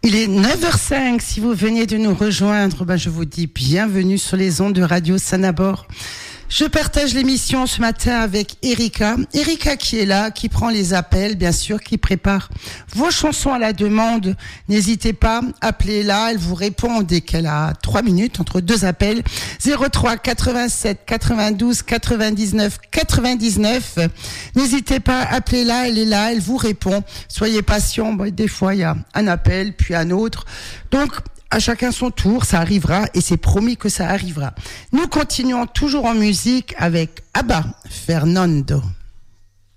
Il est 9h05. Si vous venez de nous rejoindre, je vous dis bienvenue sur les ondes de Radio Sanabor. Je partage l'émission ce matin avec Erika. Erika qui est là, qui prend les appels, bien sûr, qui prépare vos chansons à la demande. N'hésitez pas, appelez-la, elle vous répond dès qu'elle a 3 minutes, entre 2 appels. 03 87 92 99 99. N'hésitez pas, appelez-la, elle est là, elle vous répond. Soyez patient, des fois il y a un appel, puis un autre. Donc, à chacun son tour, ça arrivera et c'est promis que ça arrivera. Nous continuons toujours en musique avec Abba Fernando.